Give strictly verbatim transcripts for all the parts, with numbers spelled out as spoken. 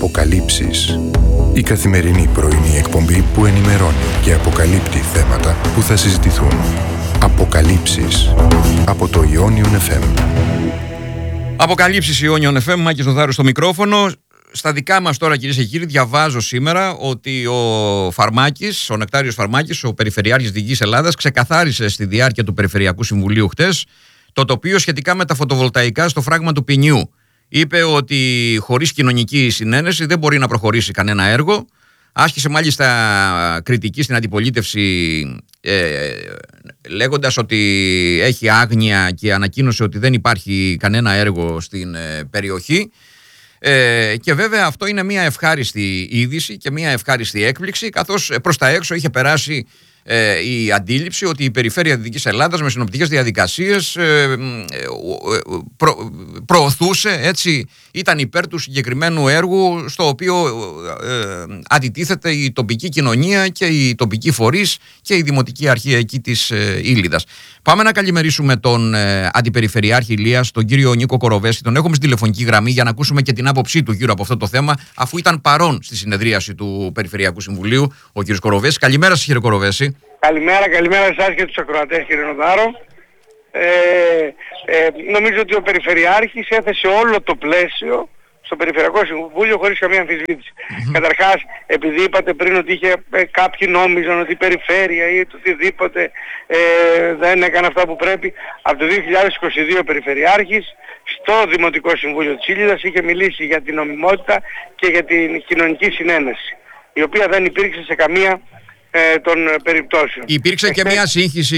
Αποκαλύψεις. Η καθημερινή πρωινή εκπομπή που ενημερώνει και αποκαλύπτει θέματα που θα συζητηθούν. Αποκαλύψεις από το Ιόνιον εφ εμ. Αποκαλύψεις Ιόνιον εφ εμ, Μάκης Νοδάρου στο μικρόφωνο. Στα δικά μας τώρα, κυρίες και κύριοι, διαβάζω σήμερα ότι ο Φαρμάκης, ο Νεκτάριος Φαρμάκης, ο Περιφερειάρχης Δυτικής Ελλάδας, ξεκαθάρισε στη διάρκεια του Περιφερειακού Συμβουλίου χτες το τοπίο σχετικά με τα φωτοβολταϊκά στο φράγμα του Ποινιού. Είπε ότι χωρίς κοινωνική συνένεση δεν μπορεί να προχωρήσει κανένα έργο. Άσκησε μάλιστα κριτική στην αντιπολίτευση, ε, λέγοντας ότι έχει άγνοια, και ανακοίνωσε ότι δεν υπάρχει κανένα έργο στην ε, περιοχή. Ε, και βέβαια αυτό είναι μια ευχάριστη είδηση και μια ευχάριστη έκπληξη, καθώς προς τα έξω είχε περάσει ε, η αντίληψη ότι η Περιφέρεια Δυτικής Ελλάδας με συνοπτικές διαδικασίες ε, ε, προ, προωθούσε, έτσι, ήταν υπέρ του συγκεκριμένου έργου, στο οποίο ε, αντιτίθεται η τοπική κοινωνία και οι τοπικοί φορείς και η Δημοτική Αρχή εκεί της ε, Ήλιδας. Πάμε να καλημερίσουμε τον ε, Αντιπεριφερειάρχη Ηλίας, τον κύριο Νίκο Κοροβέση. Τον έχουμε στη τηλεφωνική γραμμή για να ακούσουμε και την άποψή του γύρω από αυτό το θέμα, αφού ήταν παρόν στη συνεδρίαση του Περιφερειακού Συμβουλίου ο κύριος Κοροβέσης. Καλημέρα σας, κύριε Κοροβέση. Καλημέρα, καλημέρα εσάς και τους ακροατές, κύριε Νοδάρο. Ε, ε, νομίζω ότι ο Περιφερειάρχης έθεσε όλο το πλαίσιο στο Περιφερειακό Συμβούλιο χωρίς καμία αμφισβήτηση. Mm-hmm. Καταρχάς, επειδή είπατε πριν ότι είχε, ε, κάποιοι νόμιζαν ότι η Περιφέρεια ή οτιδήποτε ε, δεν έκανε αυτά που πρέπει, από το δύο χιλιάδες είκοσι δύο ο Περιφερειάρχης στο Δημοτικό Συμβούλιο της Ήλιδας είχε μιλήσει για την νομιμότητα και για την κοινωνική συνένεση, η οποία δεν υπήρξε σε καμία ε, των περιπτώσεων. Υπήρξε και μια σύγχυση,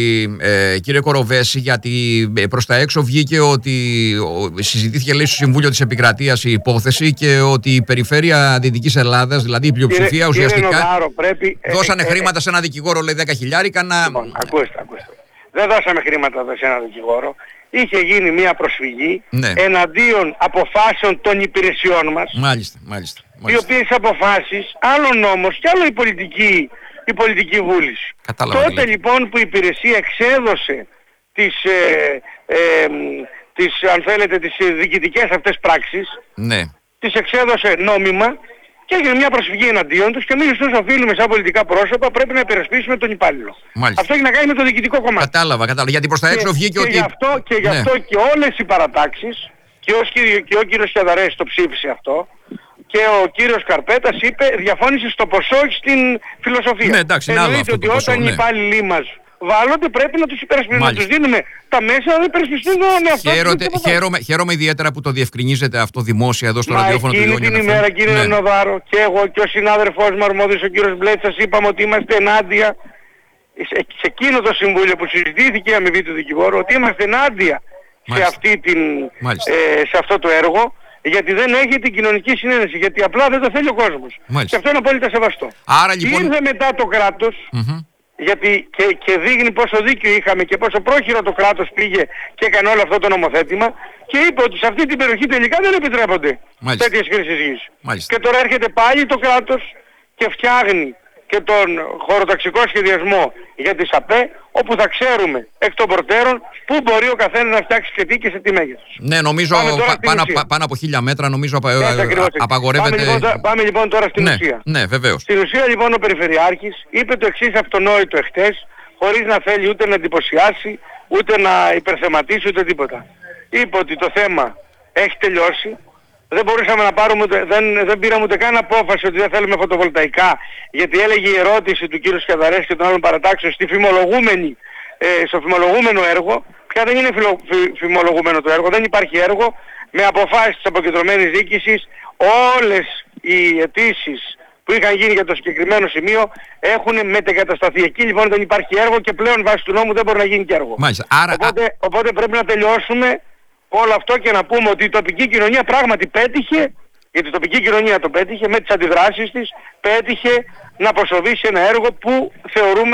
ε, κύριε Κοροβέση, γιατί προς τα έξω βγήκε ότι συζητήθηκε, λέει, στο Συμβούλιο της Επικρατείας η υπόθεση και ότι η Περιφέρεια Δυτικής Ελλάδας, δηλαδή η πλειοψηφία, κύριε, ουσιαστικά κύριε Νοδάρο, πρέπει, δώσανε ε, ε, χρήματα σε ένα δικηγόρο, λέει, δέκα χιλιάρικα να... Λοιπόν, ακούστε, ακούστε. Δεν δώσαμε χρήματα σε ένα δικηγόρο. Είχε γίνει μια προσφυγή, ναι, εναντίον αποφάσεων των υπηρεσιών μας. Μάλιστα, μάλιστα. Οι οποίες αποφάσεις, άλλο νόμος και άλλο η πολιτική, η πολιτική βούληση. Κατάλαβα. Τότε λοιπόν που η υπηρεσία εξέδωσε τις, ε, ε, τις, αν θέλετε, τις διοικητικές αυτές πράξεις, ναι, τις εξέδωσε νόμιμα και έγινε μια προσφυγή εναντίον τους, και εμείς τους οφείλουμε σαν πολιτικά πρόσωπα, πρέπει να υπερασπίσουμε τον υπάλληλο. Μάλιστα. Αυτό έχει να κάνει με το διοικητικό κομμάτι. Κατάλαβα, κατάλαβα. Γιατί προς τα έξω βγήκε και ότι... Γι αυτό, και γι' αυτό, ναι, και όλες οι παρατάξεις, και ο, και ο κύριος Κιαδαρές το ψήφισε αυτό, και ο κύριος Καρπέτας είπε, διαφώνησε στο ποσό, όχι στην φιλοσοφία. Ναι, εντάξει, είναι άλλο αυτό ότι το όταν ποσό, ναι, οι υπάλληλοι μας βάλλονται, πρέπει να τους υπερασπίσουμε, να τους δίνουμε τα μέσα να υπερασπιστούν με αυτό. Χαίρομαι, χαίρομαι, χαίρομαι ιδιαίτερα που το διευκρινίζετε αυτό δημόσια εδώ στο Μα ραδιόφωνο του Ιόνιον εφ εμ. Εκείνη την ημέρα, κύριε, ναι, Νοδάρο, και εγώ και ο συνάδελφός μου αρμόδιος, ο κύριος Μπλέτσας, είπαμε ότι είμαστε ενάντια σε, σε εκείνο το συμβούλιο που συζητήθηκε η αμοιβή του δικηγόρου, ότι είμαστε ενάντια σε, αυτή την, ε, σε αυτό το έργο, γιατί δεν έχει την κοινωνική συνένεση, γιατί απλά δεν το θέλει ο κόσμος. Μάλιστα. Και αυτό είναι απόλυτα σεβαστό. Άρα, λοιπόν... Ήρθε μετά το κράτος, mm-hmm, γιατί και, και δείχνει πόσο δίκιο είχαμε και πόσο πρόχειρο το κράτος πήγε και έκανε όλο αυτό το νομοθέτημα, και είπε ότι σε αυτή την περιοχή τελικά δεν επιτρέπονται τέτοιες χρήσεις γης. Και τώρα έρχεται πάλι το κράτος και φτιάχνει και τον χωροταξικό σχεδιασμό για τις ΑΠΕ, όπου θα ξέρουμε εκ των προτέρων πού μπορεί ο καθένας να φτιάξει και τι και σε τι μέγεθος. Ναι, νομίζω πα, πάνω, πα, πάνω από χίλια μέτρα νομίζω απα, ναι, απαγορεύεται. Πάμε λοιπόν, πάμε λοιπόν τώρα στην ναι, ουσία. Ναι, βεβαίως. Στην ουσία λοιπόν ο Περιφερειάρχης είπε το εξής αυτονόητο εχθές, χωρίς να θέλει ούτε να εντυπωσιάσει, ούτε να υπερθεματίσει, ούτε τίποτα. Είπε ότι το θέμα έχει τελειώσει. Δεν μπορούσαμε να πάρουμε, δεν, δεν πήραμε ούτε καν απόφαση ότι δεν θέλουμε φωτοβολταϊκά, γιατί έλεγε η ερώτηση του κύριου Σκιαδαρές και των άλλων παρατάξεων στη φημολογούμενη, ε, στο φημολογούμενο έργο. Πια δεν είναι φιλο, φι, φημολογούμενο το έργο, δεν υπάρχει έργο. Με αποφάσεις της αποκεντρωμένης διοίκησης, όλες οι αιτήσεις που είχαν γίνει για το συγκεκριμένο σημείο έχουν μετεγκατασταθεί. Εκεί λοιπόν δεν υπάρχει έργο και πλέον βάσει του νόμου δεν μπορεί να γίνει και έργο. Μάλιστα, άρα... οπότε, οπότε πρέπει να τελειώσουμε όλο αυτό και να πούμε ότι η τοπική κοινωνία πράγματι πέτυχε, γιατί η τοπική κοινωνία το πέτυχε με τις αντιδράσεις της, πέτυχε να αποσοβήσει ένα έργο που θεωρούμε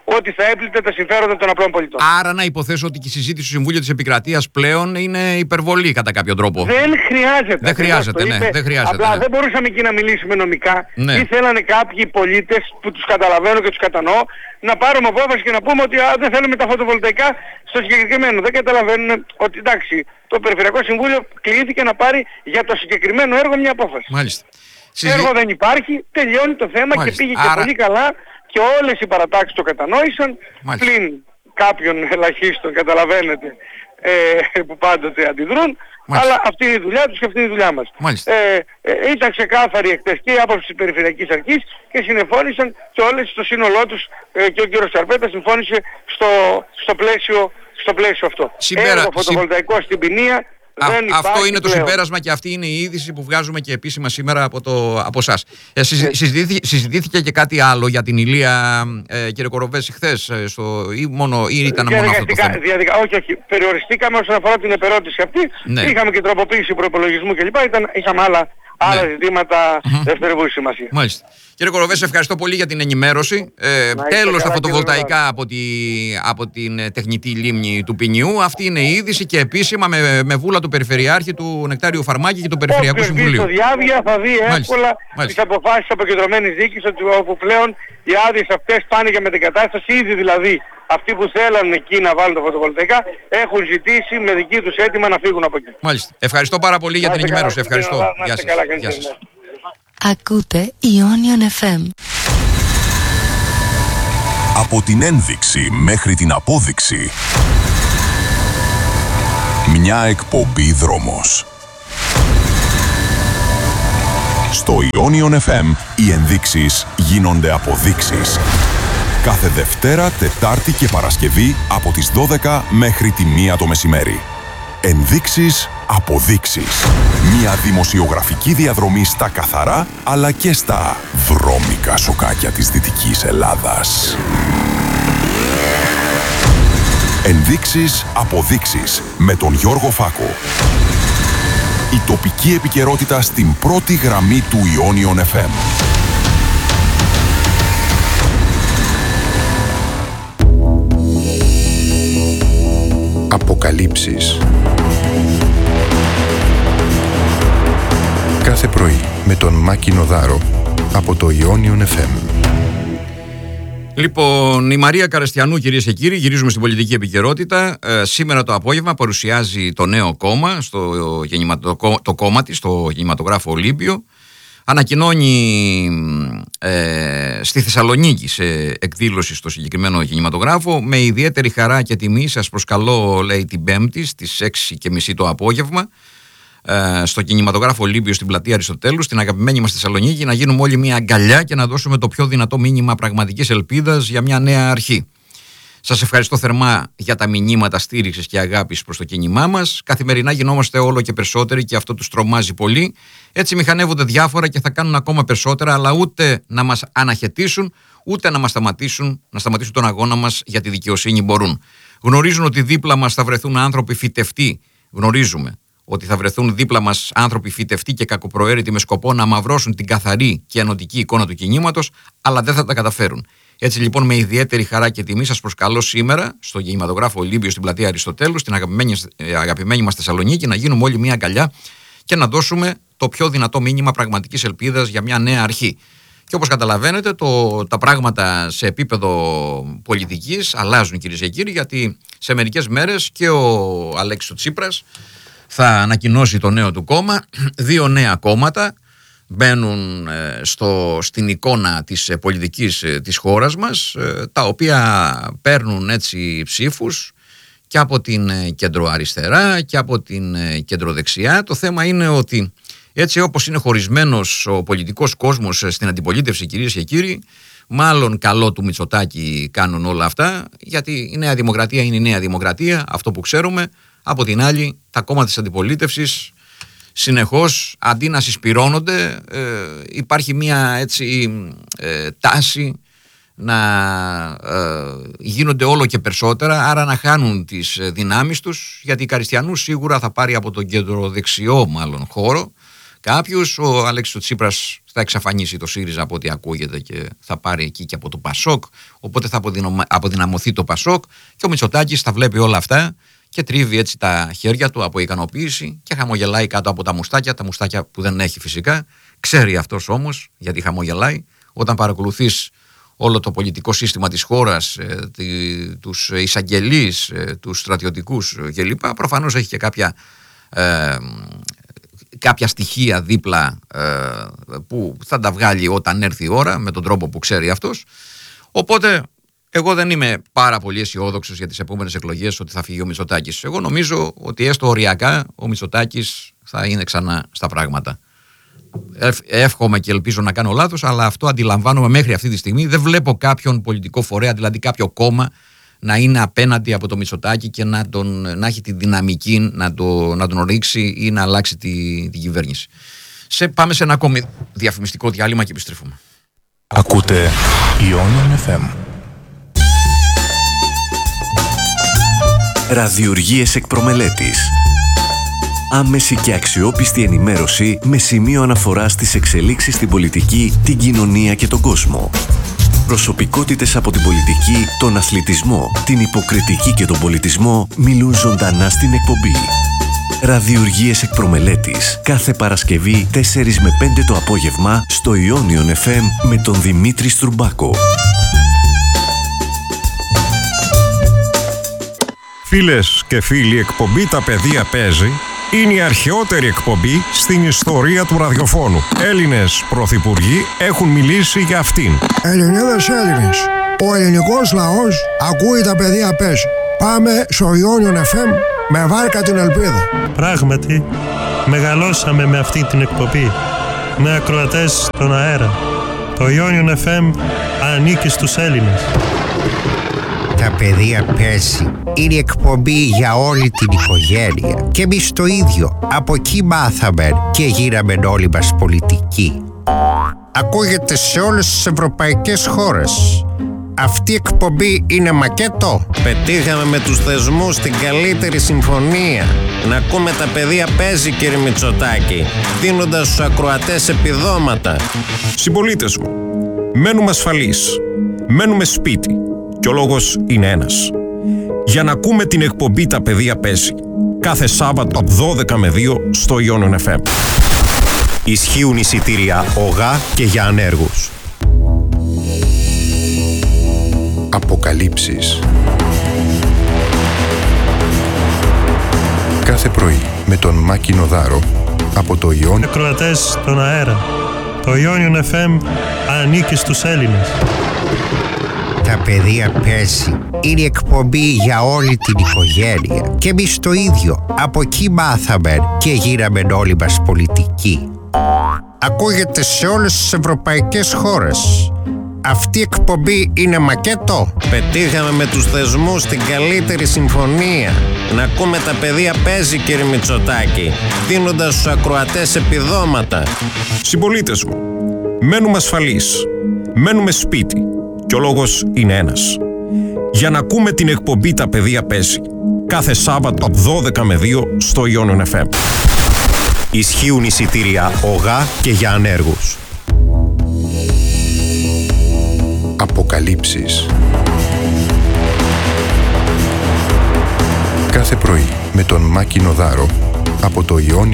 ότι θα έπλητε τα συμφέροντα των απλών πολιτών. Άρα να υποθέσω ότι και η συζήτηση στο Συμβούλιο της Επικρατείας πλέον είναι υπερβολή κατά κάποιο τρόπο. Δεν χρειάζεται. Δεν χρειάζεται, ναι, δεν χρειάζεται. Απλά ναι. δεν μπορούσαμε εκεί να μιλήσουμε νομικά. Ναι. Ή θέλανε κάποιοι πολίτες που τους καταλαβαίνω και τους κατανοώ να πάρουμε απόφαση και να πούμε ότι α, δεν θέλουμε τα φωτοβολταϊκά στο συγκεκριμένο. Δεν καταλαβαίνουν ότι εντάξει, το Περιφερειακό Συμβούλιο κλήθηκε να πάρει για το συγκεκριμένο έργο μια απόφαση. Μάλιστα. Έργο δεν υπάρχει, τελειώνει το θέμα. Μάλιστα. Και πήγε Άρα... και πολύ καλά και όλες οι παρατάξεις το κατανόησαν. Μάλιστα. Πλην κάποιων ελαχίστων, καταλαβαίνετε, ε, που πάντοτε αντιδρούν. Μάλιστα. Αλλά αυτή είναι η δουλειά τους και αυτή είναι η δουλειά μας. Ε, ε, ήταν ξεκάθαρη εχθές και η άποψη της Περιφερειακής Αρχής και συνεφώνησαν και όλες στο σύνολό τους ε, και ο κύριος Σαρπέτα συμφώνησε στο, στο, πλαίσιο, στο πλαίσιο αυτό. Συμπέρα... Έργο φωτοβολταϊκό Συ... στην Ποινία. Α, αυτό είναι το πλέον. συμπέρασμα και αυτή είναι η είδηση που βγάζουμε και επίσημα σήμερα από, το, από εσάς. Ε, συζητήθηκε, συζητήθηκε και κάτι άλλο για την Ηλία, ε, κύριε Κοροβέση, χθες, ε, στο, ή, μόνο, ή ήταν μόνο αυτό το θέμα? Διαδικα, όχι, όχι. Περιοριστήκαμε όσον αφορά την επερώτηση αυτή. Ναι. Είχαμε και τροποποίηση προϋπολογισμού κλπ. Είχαμε άλλα, άλλα ναι. ζητήματα mm-hmm. δευτερευούς σημασία. Μάλιστα. Κύριε Κοροβέση, ευχαριστώ πολύ για την ενημέρωση. Ε, τέλος τα φωτοβολταϊκά από, τη, από την τεχνητή λίμνη του Ποινιού. Αυτή είναι η είδηση και επίσημα με, με βούλα του Περιφερειάρχη του Νεκτάριου Φαρμάκη και του Περιφερειακού Συμβουλίου. Όποιος δει στο διάβια θα δει εύκολα τις αποφάσεις αποκεντρωμένης διοίκησης, όπου πλέον οι άδειες αυτές πάνε για μετεγκατάσταση. Ήδη δηλαδή αυτοί που θέλουν εκεί να βάλουν τα φωτοβολταϊκά έχουν ζητήσει με δική τους αίτημα να φύγουν από εκεί. Μάλιστα. Ευχαριστώ πάρα πολύ για την ενημέρωση. Ευχαριστώ. Γεια σας. Ακούτε Ionion εφ εμ. Από την ένδειξη μέχρι την απόδειξη. Μια εκπομπή δρόμος. Στο Ionion εφ εμ οι ενδείξεις γίνονται αποδείξεις. Κάθε Δευτέρα, Τετάρτη και Παρασκευή από τις δώδεκα μέχρι τη μία το μεσημέρι. Ενδείξεις, αποδείξεις. Μια δημοσιογραφική διαδρομή στα καθαρά, αλλά και στα βρώμικα σοκάκια της Δυτικής Ελλάδας. Ενδείξεις, αποδείξεις με τον Γιώργο Φάκο. Η τοπική επικαιρότητα στην πρώτη γραμμή του Ionion εφ εμ. Αποκαλύψεις. Κάθε πρωί με τον Μάκη Νοδάρο από το Ionion εφ εμ. Λοιπόν, η Μαρία Καραστιανού, κυρίες και κύριοι, γυρίζουμε στην πολιτική επικαιρότητα. Ε, σήμερα το απόγευμα παρουσιάζει το νέο κόμμα, στο, το, το κόμμα της, στο κινηματογράφο Ολύμπιο. Ανακοινώνει ε, στη Θεσσαλονίκη σε εκδήλωση στο συγκεκριμένο κινηματογράφο. Με ιδιαίτερη χαρά και τιμή σας προσκαλώ, λέει, την Πέμπτη στις έξι και μισή το απόγευμα ε, στο κινηματογράφο Ολύμπιο στην πλατεία Αριστοτέλου, στην αγαπημένη μας Θεσσαλονίκη, να γίνουμε όλοι μια αγκαλιά και να δώσουμε το πιο δυνατό μήνυμα πραγματικής ελπίδας για μια νέα αρχή. Σας ευχαριστώ θερμά για τα μηνύματα στήριξης και αγάπης προς το κίνημά μας. Καθημερινά γινόμαστε όλο και περισσότεροι και αυτό τους τρομάζει πολύ. Έτσι μηχανεύονται διάφορα και θα κάνουν ακόμα περισσότερα, αλλά ούτε να μας αναχαιτήσουν, ούτε να μας σταματήσουν, να σταματήσουν τον αγώνα μας για τη δικαιοσύνη μπορούν. Γνωρίζουν ότι δίπλα μας θα βρεθούν άνθρωποι φυτευτοί. Γνωρίζουμε ότι θα βρεθούν δίπλα μας άνθρωποι φυτευτοί και κακοπροαίρετοι με σκοπό να αμαυρώσουν την καθαρή και ενωτική εικόνα του κινήματος, αλλά δεν θα τα καταφέρουν. Έτσι λοιπόν, με ιδιαίτερη χαρά και τιμή σας προσκαλώ σήμερα στο κινηματογράφο Ολύμπιο στην πλατεία Αριστοτέλου, στην αγαπημένη, αγαπημένη μας Θεσσαλονίκη, να γίνουμε όλοι μια αγκαλιά και να δώσουμε το πιο δυνατό μήνυμα πραγματικής ελπίδας για μια νέα αρχή. Και όπως καταλαβαίνετε, το, τα πράγματα σε επίπεδο πολιτικής αλλάζουν, κυρίες και κύριοι, γιατί σε μερικές μέρες και ο Αλέξης Τσίπρας θα ανακοινώσει το νέο του κόμμα. Δύο νέα κόμματα μπαίνουν στο, στην εικόνα της πολιτικής της χώρας μας, τα οποία παίρνουν έτσι ψήφους και από την κεντροαριστερά και από την κεντροδεξιά. Το θέμα είναι ότι έτσι όπως είναι χωρισμένος ο πολιτικός κόσμος στην αντιπολίτευση, κυρίες και κύριοι, μάλλον καλό του Μητσοτάκη κάνουν όλα αυτά, γιατί η Νέα Δημοκρατία είναι η Νέα Δημοκρατία, αυτό που ξέρουμε. Από την άλλη, τα κόμματα της αντιπολίτευσης συνεχώς, αντί να συσπυρώνονται, ε, υπάρχει μια έτσι ε, τάση να ε, γίνονται όλο και περισσότερα, άρα να χάνουν τις δυνάμεις τους, γιατί η Καριστιανού σίγουρα θα πάρει από τον κεντροδεξιό μάλλον χώρο κάποιους. Ο Αλέξης ο Τσίπρας θα εξαφανίσει το ΣΥΡΙΖΑ από ό,τι ακούγεται και θα πάρει εκεί και από το ΠΑΣΟΚ. Οπότε θα αποδυναμωθεί το ΠΑΣΟΚ και ο Μητσοτάκης θα βλέπει όλα αυτά και τρίβει έτσι τα χέρια του από ικανοποίηση και χαμογελάει κάτω από τα μουστάκια, τα μουστάκια που δεν έχει φυσικά. Ξέρει αυτός όμως γιατί χαμογελάει. Όταν παρακολουθείς όλο το πολιτικό σύστημα της χώρας, ε, τη, τους εισαγγελείς, ε, τους στρατιωτικούς κλπ. Προφανώς έχει και κάποια, ε, κάποια στοιχεία δίπλα ε, που θα τα βγάλει όταν έρθει η ώρα με τον τρόπο που ξέρει αυτός. Οπότε εγώ δεν είμαι πάρα πολύ αισιόδοξος για τις επόμενες εκλογές ότι θα φύγει ο Μητσοτάκης. Εγώ νομίζω ότι έστω οριακά ο Μητσοτάκης θα είναι ξανά στα πράγματα. Εύχομαι και ελπίζω να κάνω λάθος, αλλά αυτό αντιλαμβάνομαι μέχρι αυτή τη στιγμή. Δεν βλέπω κάποιον πολιτικό φορέα, δηλαδή κάποιο κόμμα, να είναι απέναντι από το Μητσοτάκη και να, τον, να έχει τη δυναμική να, το, να τον ρίξει ή να αλλάξει τη, την κυβέρνηση. Σε, πάμε σε ένα ακόμη διαφημιστικό διάλειμμα και επιστρέφουμε. Ακούτε Ionion εφ εμ. Ραδιουργίες εκ προμελέτης. Άμεση και αξιόπιστη ενημέρωση με σημείο αναφορά στις εξελίξεις στην πολιτική, την κοινωνία και τον κόσμο. Προσωπικότητες από την πολιτική, τον αθλητισμό, την υποκριτική και τον πολιτισμό μιλούν ζωντανά στην εκπομπή. Ραδιουργίες εκ προμελέτης. Κάθε Παρασκευή τέσσερις με πέντε το απόγευμα στο Ionion εφ εμ με τον Δημήτρη Στρουμπάκο. Φίλες και φίλοι, εκπομπή «Τα παιδεία παίζει» είναι η αρχαιότερη εκπομπή στην ιστορία του ραδιοφώνου. Έλληνες πρωθυπουργοί έχουν μιλήσει για αυτήν. Ελληνίδες Έλληνες, ο ελληνικός λαός ακούει «Τα παιδεία παίζει». Πάμε στο Ionion εφ εμ με βάρκα την ελπίδα. Πράγματι, μεγαλώσαμε με αυτή την εκπομπή, με ακροατές στον αέρα. Το Ionion εφ εμ ανήκει στους Έλληνες. Τα παιδεία παίζει. Είναι εκπομπή για όλη την οικογένεια. Και εμείς το ίδιο. Από εκεί μάθαμε και γίναμε όλοι μας πολιτικοί. Ακούγεται σε όλες τις ευρωπαϊκές χώρες. Αυτή η εκπομπή είναι μακέτο. Πετύχαμε με τους θεσμούς την καλύτερη συμφωνία. Να ακούμε τα παιδεία παίζει, κύριε Μητσοτάκη, δίνοντας στους ακροατές επιδόματα. Συμπολίτες μου, μένουμε ασφαλείς. Μένουμε σπίτι. Και ο λόγος είναι ένας. Για να ακούμε την εκπομπή «Τα παιδεία παίζει» κάθε Σάββατο από δώδεκα με δύο στο Ionion εφ εμ. Ισχύουν εισιτήρια ΟΓΑ και για ανέργους. Αποκαλύψεις. Κάθε πρωί με τον Μάκη Νοδάρο από το Ionion. Ακροατές στον αέρα. Το Ionion εφ εμ ανήκει στους Έλληνες. Τα παιδεία παίζει. Είναι εκπομπή για όλη την οικογένεια. Και εμείς το ίδιο. Από εκεί μάθαμε και γίναμε όλοι μας πολιτικοί. Ακούγεται σε όλες τις ευρωπαϊκές χώρες. Αυτή η εκπομπή είναι μακέτο. Πετύχαμε με τους θεσμούς την καλύτερη συμφωνία. Να ακούμε τα παιδεία παίζει, κύριε Μητσοτάκη, δίνοντας στους ακροατές επιδόματα. Συμπολίτες μου, μένουμε ασφαλείς. Μένουμε σπίτι. Και ο λόγος είναι ένας. Για να ακούμε την εκπομπή «Τα παιδεία παίζει» κάθε Σάββατο από δώδεκα με δύο στο Ionion εφ εμ. Ισχύουν εισιτήρια ΟΓΑ και για ανέργους. Αποκαλύψεις. Κάθε πρωί με τον Μάκη Νοδάρο από το Ionion